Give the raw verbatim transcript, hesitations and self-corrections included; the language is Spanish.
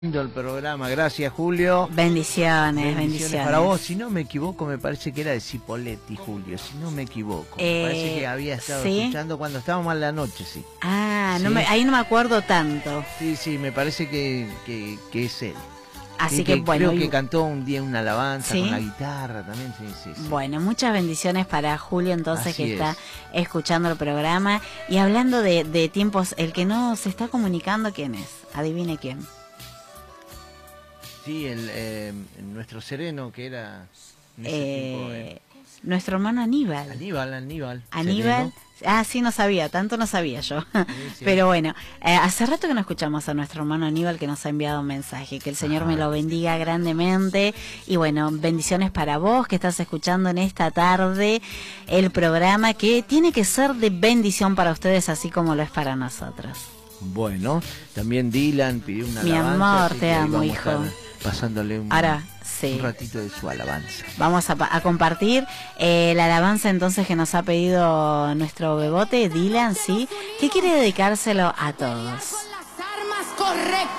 El programa, gracias Julio. Bendiciones, bendiciones, bendiciones para vos. Si no me equivoco, me parece que era de Cipoletti, Julio. Si no me equivoco, eh, me parece que había estado ¿sí? escuchando cuando estábamos en la noche, sí. Ah, ¿sí? No me, ahí no me acuerdo tanto. Sí, sí, me parece que, que, que es él. Así sí, que, que bueno. Creo que y... cantó un día una alabanza, ¿sí? Con la guitarra también, sí, sí, sí. Bueno, muchas bendiciones para Julio, entonces, Así que es. está escuchando el programa. Y hablando de, de tiempos, el que no se está comunicando, ¿quién es? Adivine quién. Sí, el, eh, nuestro sereno que era en ese Eh, tiempo, eh. Nuestro hermano Aníbal. Aníbal, Aníbal. Aníbal. Sereno. Ah, sí, no sabía, tanto no sabía yo. Sí, sí. Pero bueno, eh, hace rato que no escuchamos a nuestro hermano Aníbal, que nos ha enviado un mensaje. Que el Señor Ajá. me lo bendiga grandemente. Y bueno, bendiciones para vos que estás escuchando en esta tarde el programa, que tiene que ser de bendición para ustedes, así como lo es para nosotros. Bueno, también Dylan pidió una Mi alabanza. Mi amor, te amo, hijo. Pasándole un, Ahora, sí. un ratito de su alabanza. Vamos a, a compartir eh, la alabanza entonces que nos ha pedido nuestro bebote, Dylan, ¿sí? Que quiere dedicárselo a todos.